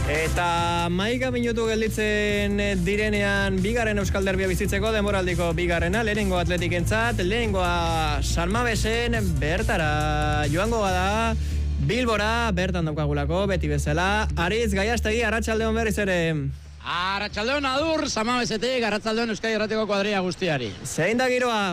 Eta maika minutu gelditzen direnean bigarren Euskal Derbia bizitzeko demoraldiko bigarrena, lehenengo atletikentzat, lehenengoa San Mamesen bertara joango da Bilbora, bertan daukagulako, beti bezala. Aritz Gaiastegi, arratsaldeon berriz ere. Arratsaldeon adur, San Mamesetik, arratsaldeon Euskadi Irratiko kuadrilla guztiari. Zein da giroa?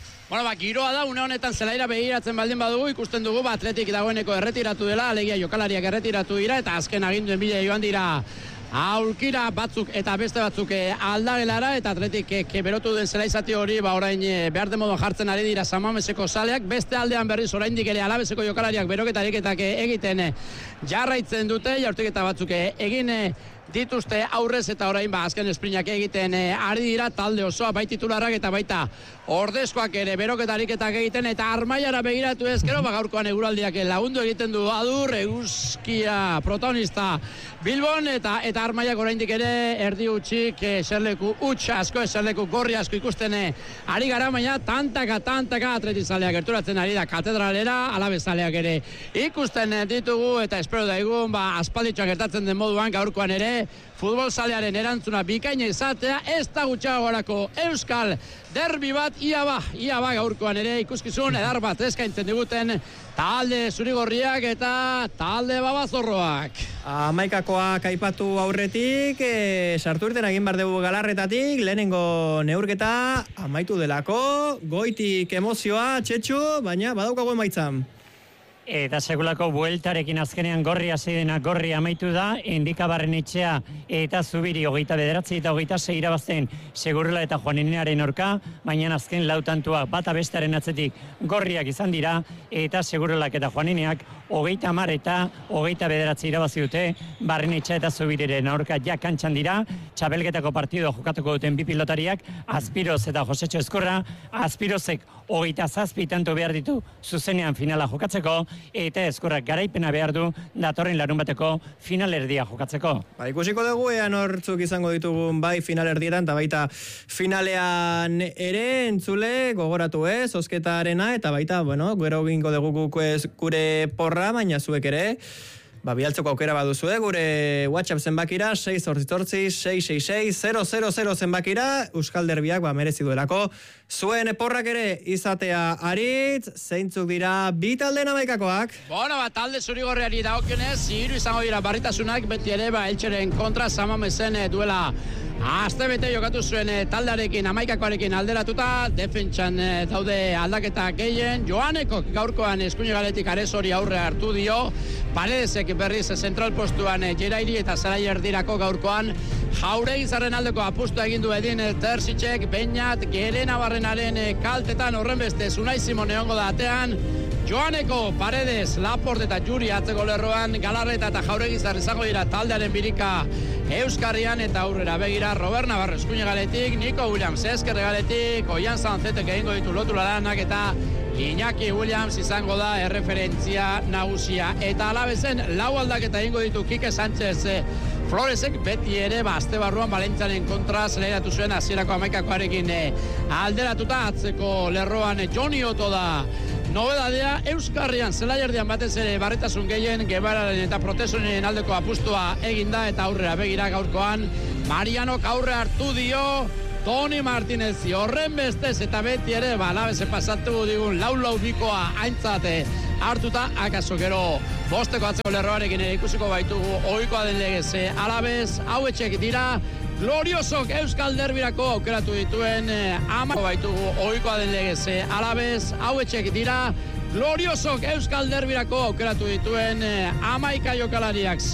Giroa da, une honetan zelaira begiratzen baldin badugu, ikusten dugu, atletik dagoeneko erretiratu dela, alegia jokalariak erretiratu dira, eta azken aginduen bila joan dira aurkira batzuk eta beste batzuk aldagelara, eta atletik berotu den zelaizati hori, orain behar den moduan jartzen ari dira San Mameseko zaleak, beste aldean berriz oraindik ere Alabeseko jokalariak beroketareketak egiten jarraitzen dute, jaurtiketa batzuk egin dituzte aurrez eta orain azken esprinak egiten ari dira talde osoa, bai titularrak eta baita ordezkoak ere beroketariketak egiten, eta Armaiara begiratu ezkero, gaurkoan eguraldiak lagundu egiten du adur, eguzkia protagonista Bilbon, eta Armaiak oraindik ere erdi utxik eserleku huts asko, eserleku gorri asko ikusten ari gara, baina tantaka atletizaleak gerturatzen ari da katedralera, Alabezaleak ere ikusten ditugu, eta espero daigun aspalditxoak gertatzen den moduan gaurkoan ere futbol zalearen erantzuna bikaina izatea, ez da gutxagorako Euskal Derbi bat, ia ba gaurkoan ere ikuskizun edar bat eskaintzen diguten talde zurigorriak eta talde babazorroak. Amaikakoak aipatu aurretik, sartu irten egin bar dugu Galarretatik, lehenengo neurketa amaitu delako, goitik emozioa, txetxu, baina badaukago emaitzan. Eta segulako bueltarekin azkenean gorri hasi dena, gorri amaitu da, Endika Barrenetxea eta Zubiri 29 eta 26 irabazten Segurrela eta Juaninearen aurka, baina azken lautantuak bata bestearen atzetik gorriak izan dira, eta Segurrelak eta Juanineak 30 eta 29 irabazi dute, Barrenetxea eta Zubiriren aurka ja kantxan dira, txapelketako partido jokatuko duten bi pilotariak, Azpiroz eta Josetxo Ezkurra, Azpirozek 27 tanto behar ditu zuzenean finala jokatzeko, eta Ezkurrak garaipena behar du datorren larun bateko finalerdia jokatzeko. Ikusiko dugu ean hortzuk izango ditugun bai finalerdietan, eta baita finalean ere entzule gogoratu zozketarena, eta baita, gero gingo dugu gure porra, baina zuek ere, bialtzeko aukera baduzu, gure WhatsApp zenbakira, 688-666-000 zenbakira, Euskal Derbiak merezi duelako. Zuen porrak ere izatea Aritz, zeintzuk dira bi talden amaikakoak? Talde zurigorriari dagokionez, hiru izango dira barritasunak, beti ere Eltseren kontra San Mamesen duela astebete jokatu zuen taldearekin, amaikakoarekin alderatuta, defentsan daude aldaketa gehien, Joaneko gaurkoan eskuine galetik Arezori aurre hartu dio, Paredesek berriz zentral postuan Jerairi eta Zaraia erdirako gaurkoan, Jauregizarren aldeko apustua egin du Edin Terzitzek, Beñat, Gerena Barrenaren kaltetan horrenbeste Unai Simon egongo da atean, Joaneko, Paredes, Laport eta Juri atzeko lerroan, Galarreta eta Jauregizar izango dira taldearen birika Euskarrian, eta aurrera begira Robert Navarro eskuine galetik, Nico Williams eskerre galetik, Oian Zanzetek egingo ditu lotura lanak, eta Iñaki Williams izango da erreferentzia nagusia. Eta Alabezen lau aldaketa egingo ditu Kike Sánchez Floresek, beti ere azte barruan Valentzianen kontra zeleratu zuen hasierako amaikakoarekin alderatuta, atzeko lerroan Joni Oto da nobedadea. Euskarrian zelaierdian batez ere barretasun gehien Gebararen eta Protesonen aldeko apustua eginda, eta aurrera begira gaurkoan Marianok aurre hartu dio Toni Martinez horren bestez, eta beti ere Alabeze pasatu digun lau bikoa aintzate hartuta, akaso gero bosteko atzeko lerroarekin ere ikusiko baitugu ohikoa den legez Alabez, hauetxek dira gloriosok Euskal Derbirako aukeratu dituen amako baitugu ohikoa den legez Alabez, hauetxek dira gloriosok Euskal Derbirako aukeratu dituen 11 jokalariak.